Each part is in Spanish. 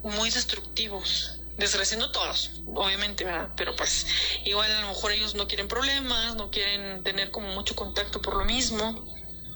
muy destructivos. Desgraciando todos, obviamente, ¿verdad? Pero pues igual a lo mejor ellos no quieren problemas, no quieren tener como mucho contacto por lo mismo.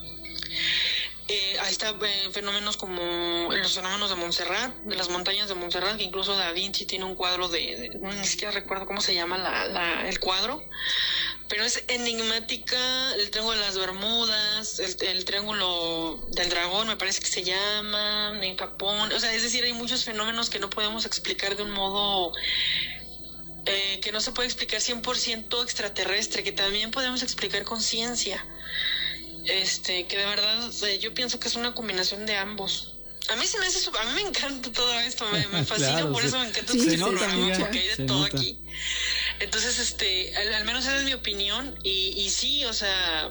Ahí está fenómenos como los fenómenos de Montserrat, de las montañas de Montserrat, que incluso Da Vinci tiene un cuadro ni siquiera recuerdo cómo se llama el cuadro, pero es enigmática. El Triángulo de las Bermudas, el Triángulo del Dragón me parece que se llama, en Japón. O sea, es decir, hay muchos fenómenos que no podemos explicar de un modo que no se puede explicar 100% extraterrestre, que también podemos explicar con ciencia. Que de verdad yo pienso que es una combinación de ambos. A mí a mí me encanta todo esto, me fascina, claro, por eso me encanta este programa, porque hay de todo aquí. Entonces, al menos esa es mi opinión, y sí, o sea,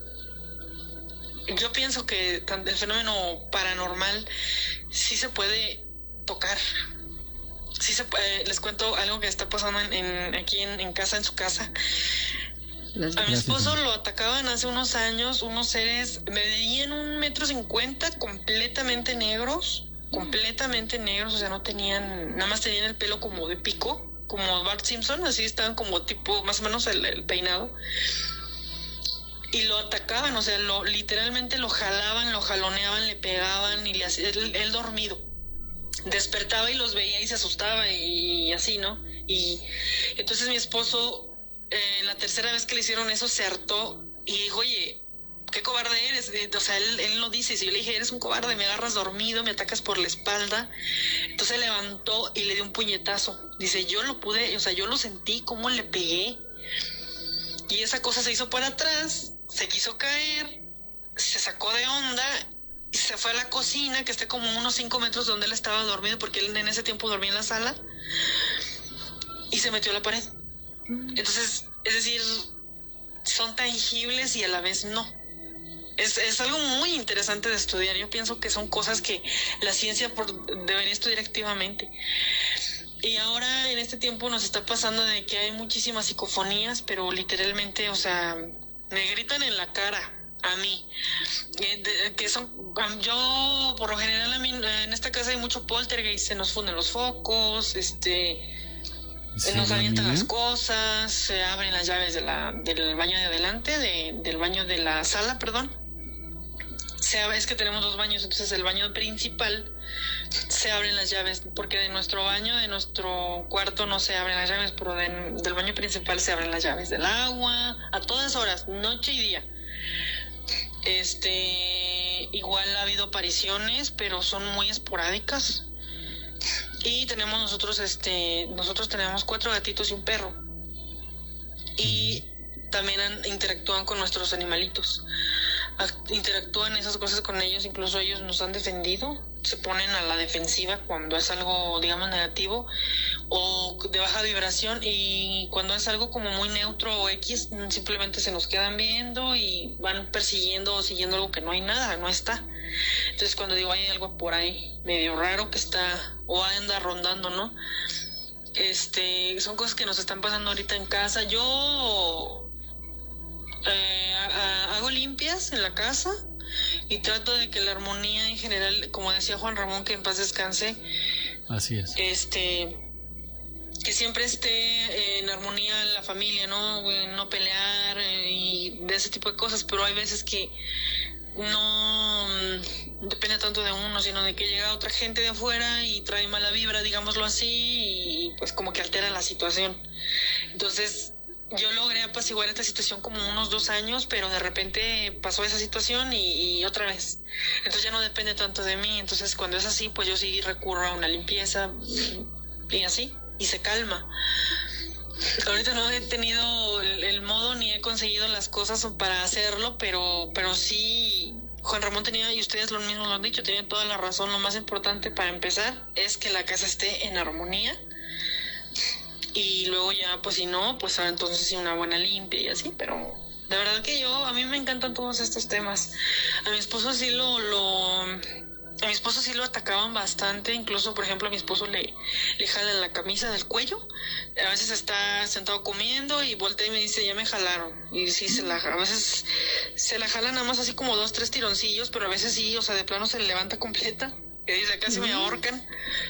yo pienso que el fenómeno paranormal sí se puede tocar. Sí se puede. Les cuento algo que está pasando aquí en casa, en su casa. A mi esposo lo atacaban hace unos años unos seres, medían 1.50 m, completamente negros, o sea, no tenían, nada más tenían el pelo como de pico, como Bart Simpson, así estaban como tipo, más o menos el peinado, y lo atacaban, o sea, literalmente lo jalaban, lo jaloneaban, le pegaban, y le hacían, él dormido, despertaba y los veía y se asustaba, y así, ¿no? Y entonces mi esposo, la tercera vez que le hicieron eso, se hartó y dijo, oye, qué cobarde eres. O sea, él lo dice. Si yo le dije, eres un cobarde, me agarras dormido, me atacas por la espalda. Entonces levantó y le dio un puñetazo. Dice, yo lo sentí, cómo le pegué. Y esa cosa se hizo para atrás, se quiso caer, se sacó de onda y se fue a la cocina, que está como unos 5 metros donde él estaba dormido, porque él en ese tiempo dormía en la sala, y se metió a la pared. Entonces, es decir, son tangibles y a la vez no. Es algo muy interesante de estudiar. Yo pienso que son cosas que la ciencia debería estudiar activamente. Y ahora en este tiempo nos está pasando de que hay muchísimas psicofonías, pero literalmente, o sea, me gritan en la cara a mí. Yo, por lo general, a mí, en esta casa hay mucho poltergeist, se nos funden los focos, nos avientan las cosas, se abren las llaves del baño de adelante, del baño de la sala, perdón. Es que tenemos 2 baños, entonces el baño principal se abren las llaves, porque de nuestro baño, de nuestro cuarto no se abren las llaves, pero del baño principal se abren las llaves del agua, a todas horas, noche y día. Igual ha habido apariciones, pero son muy esporádicas. Y nosotros tenemos 4 gatitos y un perro. Y también interactúan con nuestros animalitos. Interactúan esas cosas con ellos, incluso ellos nos han defendido. Se ponen a la defensiva cuando es algo, digamos, negativo o de baja vibración, y cuando es algo como muy neutro o X, simplemente se nos quedan viendo y van persiguiendo o siguiendo algo que no hay nada, no está. Entonces cuando digo hay algo por ahí medio raro que está o anda rondando, ¿no? Son cosas que nos están pasando ahorita en casa. Yo hago limpias en la casa y trato de que la armonía en general, como decía Juan Ramón, que en paz descanse, así es, que siempre esté en armonía la familia, no pelear y de ese tipo de cosas. Pero hay veces que no depende tanto de uno, sino de que llega otra gente de afuera y trae mala vibra, digámoslo así, y pues como que altera la situación. Entonces yo logré apaciguar esta situación como unos 2 años, pero de repente pasó esa situación y otra vez. Entonces ya no depende tanto de mí. Entonces cuando es así, pues yo sí recurro a una limpieza y así, y se calma. Ahorita no he tenido el modo ni he conseguido las cosas para hacerlo, pero sí, Juan Ramón tenía, y ustedes lo mismo lo han dicho, tienen toda la razón. Lo más importante para empezar es que la casa esté en armonía, y luego ya, pues si no, pues entonces sí, una buena limpia y así. Pero de verdad que a mí me encantan todos estos temas. A mi esposo sí a mi esposo sí lo atacaban bastante. Incluso, por ejemplo, a mi esposo le jalan la camisa del cuello. A veces está sentado comiendo y voltea y me dice, ya me jalaron. Y sí, a veces se la jalan nada más así como 2, 3 tironcillos, pero a veces sí, o sea, de plano se le levanta completa. Que dice, casi me ahorcan.